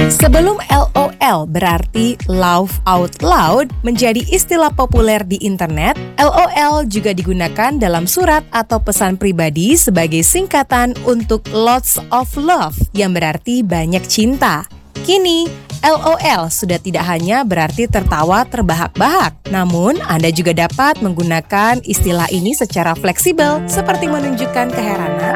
Sebelum LOL berarti laugh out loud menjadi istilah populer di internet, LOL juga digunakan dalam surat atau pesan pribadi sebagai singkatan untuk lots of love yang berarti banyak cinta. Kini, LOL sudah tidak hanya berarti tertawa terbahak-bahak, namun Anda juga dapat menggunakan istilah ini secara fleksibel seperti menunjukkan keheranan